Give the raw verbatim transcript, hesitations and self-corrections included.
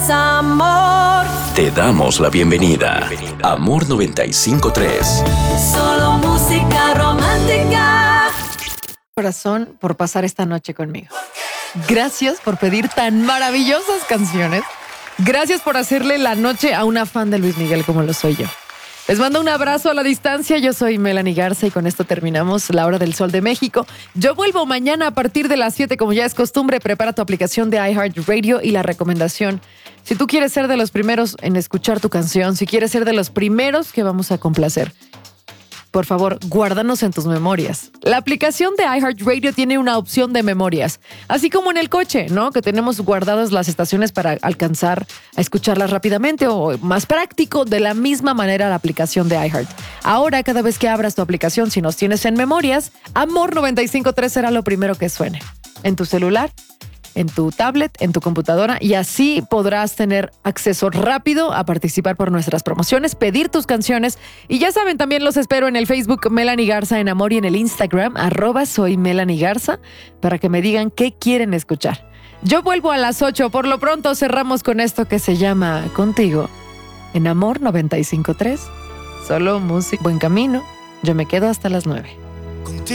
es amor. Te damos la bienvenida. Amor noventa y cinco punto tres. Solo música romántica. Corazón por pasar esta noche conmigo. Gracias por pedir tan maravillosas canciones. Gracias por hacerle la noche a una fan de Luis Miguel como lo soy yo. Les mando un abrazo a la distancia. Yo soy Melanie Garza y con esto terminamos la Hora del Sol de México. Yo vuelvo mañana a partir de las siete, como ya es costumbre. Prepara tu aplicación de iHeartRadio y la recomendación. Si tú quieres ser de los primeros en escuchar tu canción, si quieres ser de los primeros que vamos a complacer, por favor, guárdanos en tus memorias. La aplicación de iHeartRadio tiene una opción de memorias, así como en el coche, ¿no? Que tenemos guardadas las estaciones para alcanzar a escucharlas rápidamente o más práctico, de la misma manera la aplicación de iHeart. Ahora, cada vez que abras tu aplicación, si nos tienes en memorias, Amor noventa y cinco punto tres será lo primero que suene. En tu celular, en tu tablet, en tu computadora, y así podrás tener acceso rápido a participar por nuestras promociones, pedir tus canciones. Y ya saben, también los espero en el Facebook Melanie Garza en Amor y en el Instagram arroba soy Melanie Garza para que me digan qué quieren escuchar. Yo vuelvo a las ocho. Por lo pronto cerramos con esto que se llama Contigo en Amor noventa y cinco punto tres. Solo música, buen camino. Yo me quedo hasta las nueve. Contigo